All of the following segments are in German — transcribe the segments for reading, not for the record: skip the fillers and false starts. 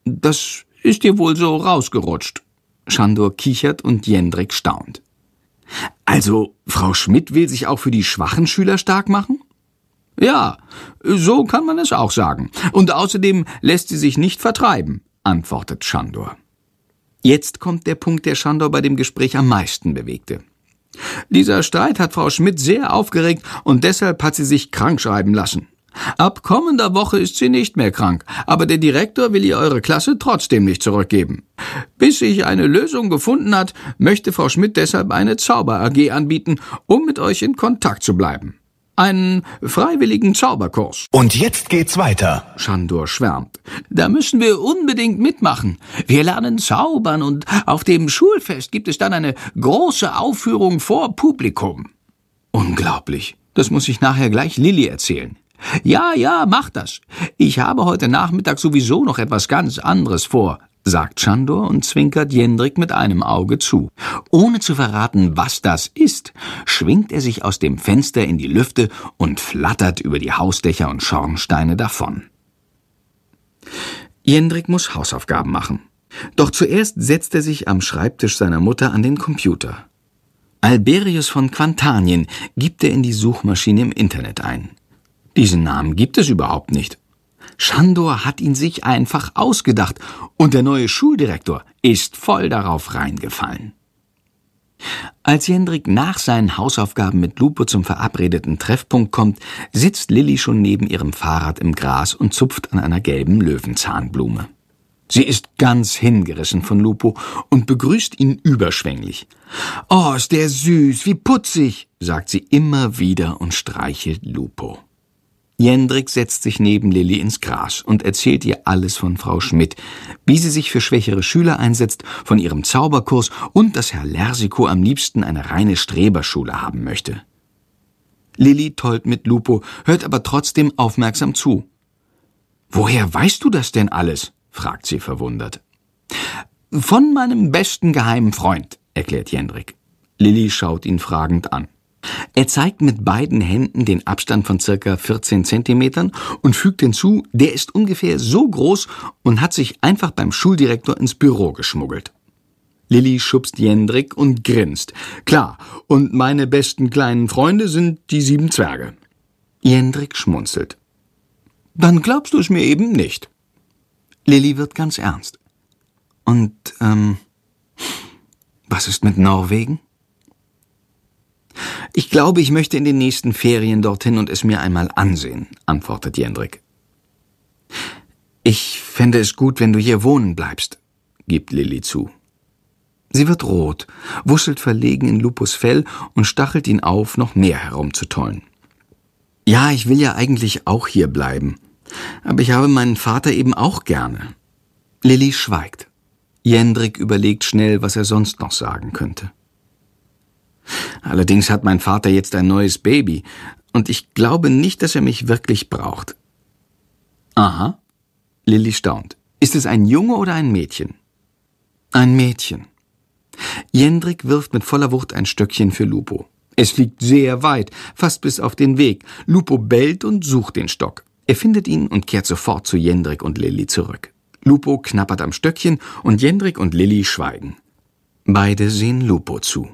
Das ist dir wohl so rausgerutscht. Sándor kichert und Jendrik staunt. Also, Frau Schmidt will sich auch für die schwachen Schüler stark machen? Ja, so kann man es auch sagen. Und außerdem lässt sie sich nicht vertreiben, antwortet Sándor. Jetzt kommt der Punkt, der Sándor bei dem Gespräch am meisten bewegte. Dieser Streit hat Frau Schmidt sehr aufgeregt und deshalb hat sie sich krankschreiben lassen. Ab kommender Woche ist sie nicht mehr krank, aber der Direktor will ihr eure Klasse trotzdem nicht zurückgeben. Bis sich eine Lösung gefunden hat, möchte Frau Schmidt deshalb eine Zauber-AG anbieten, um mit euch in Kontakt zu bleiben. Einen freiwilligen Zauberkurs. Und jetzt geht's weiter. Sándor schwärmt. Da müssen wir unbedingt mitmachen. Wir lernen zaubern und auf dem Schulfest gibt es dann eine große Aufführung vor Publikum. Unglaublich. Das muss ich nachher gleich Lilli erzählen. Ja, mach das. Ich habe heute Nachmittag sowieso noch etwas ganz anderes vor, sagt Sándor und zwinkert Jendrik mit einem Auge zu. Ohne zu verraten, was das ist, schwingt er sich aus dem Fenster in die Lüfte und flattert über die Hausdächer und Schornsteine davon. Jendrik muss Hausaufgaben machen. Doch zuerst setzt er sich am Schreibtisch seiner Mutter an den Computer. Alberius von Quantanien gibt er in die Suchmaschine im Internet ein. Diesen Namen gibt es überhaupt nicht. Sándor hat ihn sich einfach ausgedacht und der neue Schuldirektor ist voll darauf reingefallen. Als Jendrik nach seinen Hausaufgaben mit Lupo zum verabredeten Treffpunkt kommt, sitzt Lilli schon neben ihrem Fahrrad im Gras und zupft an einer gelben Löwenzahnblume. Sie ist ganz hingerissen von Lupo und begrüßt ihn überschwänglich. »Oh, ist der süß, wie putzig«, sagt sie immer wieder und streichelt Lupo. Jendrik setzt sich neben Lilli ins Gras und erzählt ihr alles von Frau Schmidt, wie sie sich für schwächere Schüler einsetzt, von ihrem Zauberkurs und dass Herr Lersikow am liebsten eine reine Streberschule haben möchte. Lilli tollt mit Lupo, hört aber trotzdem aufmerksam zu. »Woher weißt du das denn alles?« fragt sie verwundert. »Von meinem besten geheimen Freund«, erklärt Jendrik. Lilli schaut ihn fragend an. Er zeigt mit beiden Händen den Abstand von ca. 14 Zentimetern und fügt hinzu, der ist ungefähr so groß und hat sich einfach beim Schuldirektor ins Büro geschmuggelt. Lilli schubst Jendrik und grinst. Klar, und meine besten kleinen Freunde sind die 7 Zwerge. Jendrik schmunzelt. Dann glaubst du es mir eben nicht. Lilli wird ganz ernst. Und, was ist mit Norwegen? Ich glaube, ich möchte in den nächsten Ferien dorthin und es mir einmal ansehen, antwortet Jendrik. Ich fände es gut, wenn du hier wohnen bleibst, gibt Lilli zu. Sie wird rot, wuschelt verlegen in Lupos Fell und stachelt ihn auf, noch mehr herumzutollen. Ja, ich will ja eigentlich auch hier bleiben, aber ich habe meinen Vater eben auch gerne. Lilli schweigt. Jendrik überlegt schnell, was er sonst noch sagen könnte. Allerdings hat mein Vater jetzt ein neues Baby und ich glaube nicht, dass er mich wirklich braucht. Aha, Lilli staunt. Ist es ein Junge oder ein Mädchen? Ein Mädchen. Jendrik wirft mit voller Wucht ein Stöckchen für Lupo. Es fliegt sehr weit, fast bis auf den Weg. Lupo bellt und sucht den Stock. Er findet ihn und kehrt sofort zu Jendrik und Lilli zurück. Lupo knappert am Stöckchen und Jendrik und Lilli schweigen. Beide sehen Lupo zu.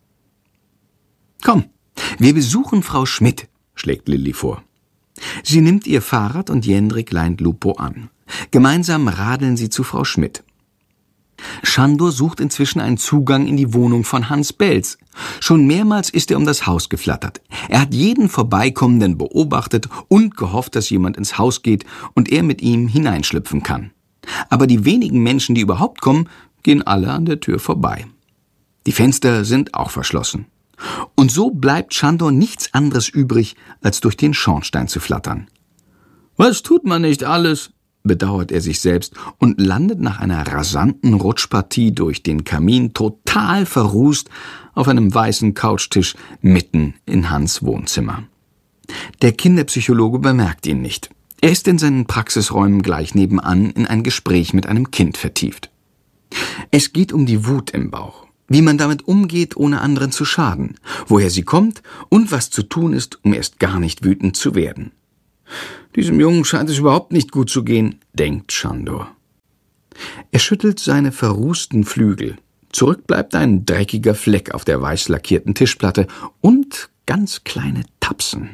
»Komm, wir besuchen Frau Schmidt«, schlägt Lilli vor. Sie nimmt ihr Fahrrad und Jendrik leint Lupo an. Gemeinsam radeln sie zu Frau Schmidt. Sándor sucht inzwischen einen Zugang in die Wohnung von Hans Belz. Schon mehrmals ist er um das Haus geflattert. Er hat jeden Vorbeikommenden beobachtet und gehofft, dass jemand ins Haus geht und er mit ihm hineinschlüpfen kann. Aber die wenigen Menschen, die überhaupt kommen, gehen alle an der Tür vorbei. Die Fenster sind auch verschlossen. Und so bleibt Sándor nichts anderes übrig, als durch den Schornstein zu flattern. »Was tut man nicht alles?« bedauert er sich selbst und landet nach einer rasanten Rutschpartie durch den Kamin total verrußt auf einem weißen Couchtisch mitten in Hans' Wohnzimmer. Der Kinderpsychologe bemerkt ihn nicht. Er ist in seinen Praxisräumen gleich nebenan in ein Gespräch mit einem Kind vertieft. Es geht um die Wut im Bauch. Wie man damit umgeht, ohne anderen zu schaden, woher sie kommt und was zu tun ist, um erst gar nicht wütend zu werden. Diesem Jungen scheint es überhaupt nicht gut zu gehen, denkt Sándor. Er schüttelt seine verrußten Flügel. Zurück bleibt ein dreckiger Fleck auf der weiß lackierten Tischplatte und ganz kleine Tapsen.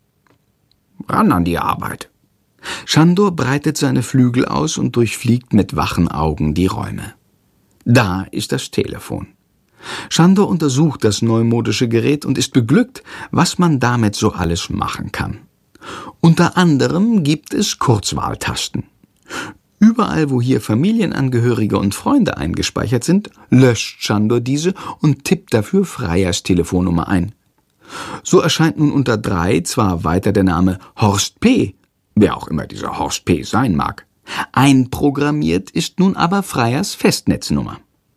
Ran an die Arbeit. Sándor breitet seine Flügel aus und durchfliegt mit wachen Augen die Räume. Da ist das Telefon. Sándor untersucht das neumodische Gerät und ist beglückt, was man damit so alles machen kann. Unter anderem gibt es Kurzwahltasten. Überall, wo hier Familienangehörige und Freunde eingespeichert sind, löscht Sándor diese und tippt dafür Freyers Telefonnummer ein. So erscheint nun unter 3 zwar weiter der Name Horst P., wer auch immer dieser Horst P. sein mag. Einprogrammiert ist nun aber Freyers Festnetznummer.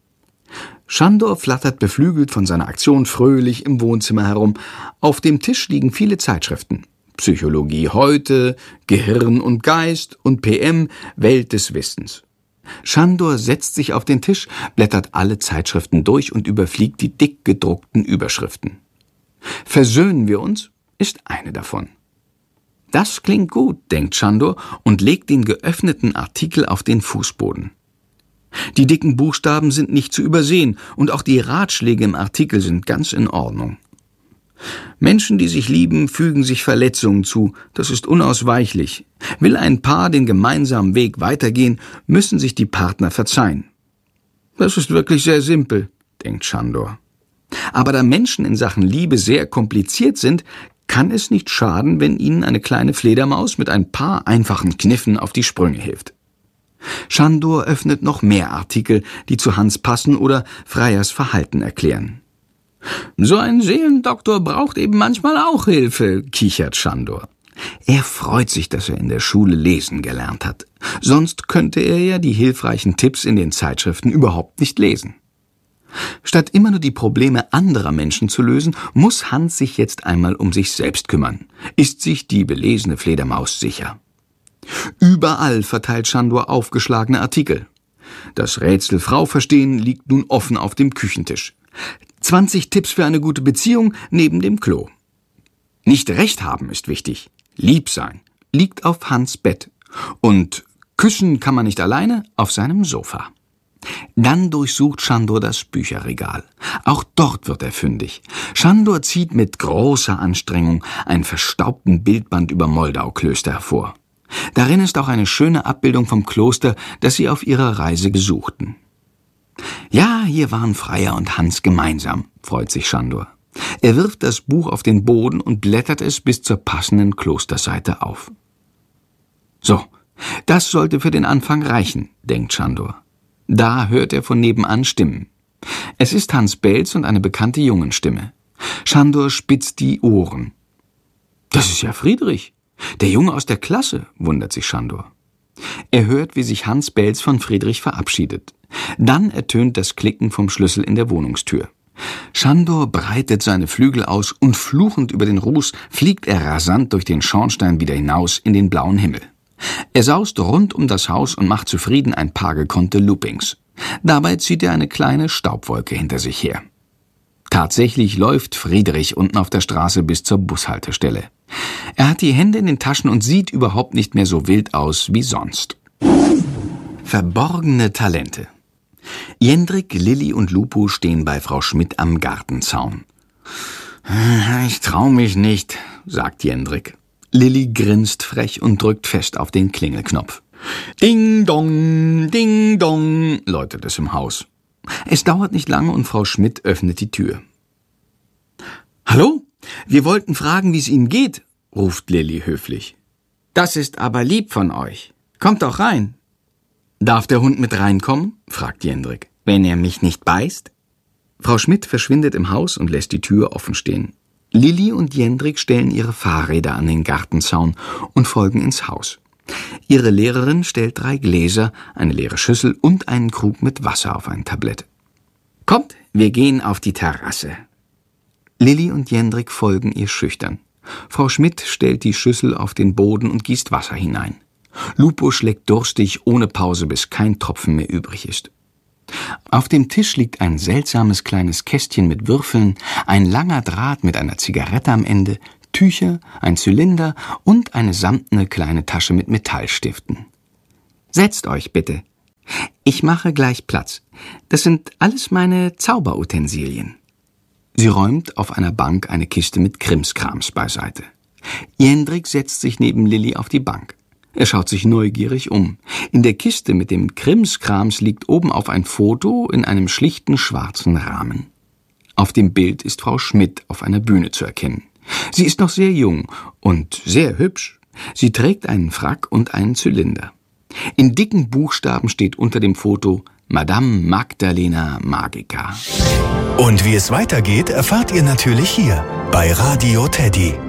Sándor flattert beflügelt von seiner Aktion fröhlich im Wohnzimmer herum. Auf dem Tisch liegen viele Zeitschriften. Psychologie heute, Gehirn und Geist und PM, Welt des Wissens. Sándor setzt sich auf den Tisch, blättert alle Zeitschriften durch und überfliegt die dick gedruckten Überschriften. Versöhnen wir uns ist eine davon. Das klingt gut, denkt Sándor und legt den geöffneten Artikel auf den Fußboden. Die dicken Buchstaben sind nicht zu übersehen und auch die Ratschläge im Artikel sind ganz in Ordnung. Menschen, die sich lieben, fügen sich Verletzungen zu, das ist unausweichlich. Will ein Paar den gemeinsamen Weg weitergehen, müssen sich die Partner verzeihen. Das ist wirklich sehr simpel, denkt Sándor. Aber da Menschen in Sachen Liebe sehr kompliziert sind, kann es nicht schaden, wenn ihnen eine kleine Fledermaus mit ein paar einfachen Kniffen auf die Sprünge hilft. Sándor öffnet noch mehr Artikel, die zu Hans passen oder Freyers Verhalten erklären. »So ein Seelendoktor braucht eben manchmal auch Hilfe«, kichert Sándor. Er freut sich, dass er in der Schule lesen gelernt hat. Sonst könnte er ja die hilfreichen Tipps in den Zeitschriften überhaupt nicht lesen. Statt immer nur die Probleme anderer Menschen zu lösen, muss Hans sich jetzt einmal um sich selbst kümmern. Ist sich die belesene Fledermaus sicher? Überall verteilt Sándor aufgeschlagene Artikel. Das Rätsel Frau verstehen liegt nun offen auf dem Küchentisch. 20 Tipps für eine gute Beziehung neben dem Klo. Nicht recht haben ist wichtig. Lieb sein liegt auf Hans' Bett. Und küssen kann man nicht alleine auf seinem Sofa. Dann durchsucht Sándor das Bücherregal. Auch dort wird er fündig. Sándor zieht mit großer Anstrengung einen verstaubten Bildband über Moldau-Klöster hervor. Darin ist auch eine schöne Abbildung vom Kloster, das sie auf ihrer Reise besuchten. Ja, hier waren Freyer und Hans gemeinsam, freut sich Sándor. Er wirft das Buch auf den Boden und blättert es bis zur passenden Klosterseite auf. So, das sollte für den Anfang reichen, denkt Sándor. Da hört er von nebenan Stimmen. Es ist Hans Belz und eine bekannte Jungenstimme. Sándor spitzt die Ohren. Das ist ja Friedrich, der Junge aus der Klasse, wundert sich Sándor. Er hört, wie sich Hans Belz von Friedrich verabschiedet. Dann ertönt das Klicken vom Schlüssel in der Wohnungstür. Sándor breitet seine Flügel aus und fluchend über den Ruß fliegt er rasant durch den Schornstein wieder hinaus in den blauen Himmel. Er saust rund um das Haus und macht zufrieden ein paar gekonnte Loopings. Dabei zieht er eine kleine Staubwolke hinter sich her. Tatsächlich läuft Friedrich unten auf der Straße bis zur Bushaltestelle. Er hat die Hände in den Taschen und sieht überhaupt nicht mehr so wild aus wie sonst. Verborgene Talente. Jendrik, Lilli und Lupo stehen bei Frau Schmidt am Gartenzaun. »Ich trau mich nicht«, sagt Jendrik. Lilli grinst frech und drückt fest auf den Klingelknopf. »Ding dong«, läutet es im Haus. Es dauert nicht lange und Frau Schmidt öffnet die Tür. »Hallo? Wir wollten fragen, wie es Ihnen geht«, ruft Lilli höflich. »Das ist aber lieb von euch. Kommt doch rein.« »Darf der Hund mit reinkommen?« fragt Jendrik. »Wenn er mich nicht beißt?« Frau Schmidt verschwindet im Haus und lässt die Tür offen stehen. Lilli und Jendrik stellen ihre Fahrräder an den Gartenzaun und folgen ins Haus. Ihre Lehrerin stellt 3 Gläser, eine leere Schüssel und einen Krug mit Wasser auf ein Tablett. »Kommt, wir gehen auf die Terrasse.« Lilli und Jendrik folgen ihr schüchtern. Frau Schmidt stellt die Schüssel auf den Boden und gießt Wasser hinein. Lupo schlägt durstig ohne Pause, bis kein Tropfen mehr übrig ist. Auf dem Tisch liegt ein seltsames kleines Kästchen mit Würfeln, ein langer Draht mit einer Zigarette am Ende, Tücher, ein Zylinder und eine samtene kleine Tasche mit Metallstiften. »Setzt euch bitte.« Ich mache gleich Platz. Das sind alles meine Zauberutensilien. Sie räumt auf einer Bank eine Kiste mit Krimskrams beiseite. Jendrik setzt sich neben Lilli auf die Bank. Er schaut sich neugierig um. In der Kiste mit dem Krimskrams liegt oben auf ein Foto in einem schlichten schwarzen Rahmen. Auf dem Bild ist Frau Schmidt auf einer Bühne zu erkennen. Sie ist noch sehr jung und sehr hübsch. Sie trägt einen Frack und einen Zylinder. In dicken Buchstaben steht unter dem Foto Madame Magdalena Magica. Und wie es weitergeht, erfahrt ihr natürlich hier bei Radio Teddy.